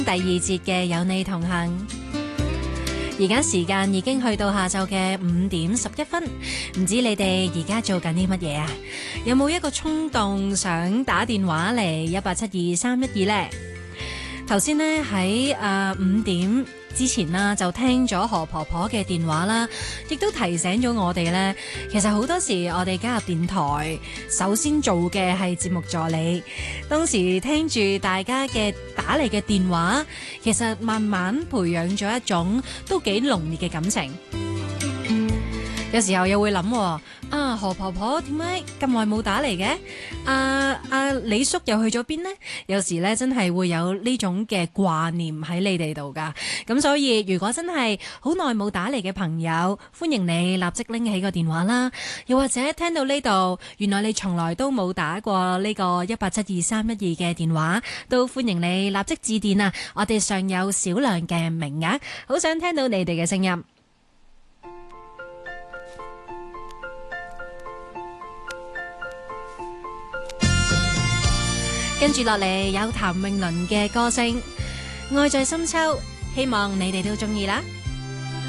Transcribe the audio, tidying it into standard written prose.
第二節嘅有你同行。而家時間已經去到下晝嘅5:11，唔知你哋而家做緊啲乜嘢啊？有冇一個衝動想打電話嚟1872312呢？頭先呢喺5點之前啦，就聽咗何婆婆嘅電話啦，亦都提醒咗我哋呢。其實好多時我哋加入電台，首先做嘅係節目助理。當時聽住大家嘅打嚟嘅電話，其實慢慢培養咗一種都幾濃烈嘅感情。有時候又會諗，何婆婆點解咁耐冇打嚟嘅？李叔又去咗邊呢？有時咧真係會有呢種嘅掛念喺你哋度噶。咁所以如果真係好耐冇打嚟嘅朋友，歡迎你立即拎起個電話啦。又或者聽到呢度，原來你從來都冇打過呢個1872312嘅電話，都歡迎你立即致電啊！我哋尚有少量嘅名額，好想聽到你哋嘅聲音。跟住落嚟有譚詠麟嘅歌聲《愛在深秋》，希望你哋都中意啦。